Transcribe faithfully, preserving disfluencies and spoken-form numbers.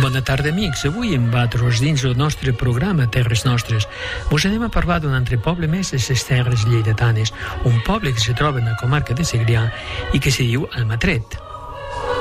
Bona tarda, amics. Avui, en vosaltres, dins el nostre programa Terres Nostres, us anem a parlar d'un altre poble més de les terres lleidatanes, un poble que se troba en la comarca de Segrià i que se diu Almatret.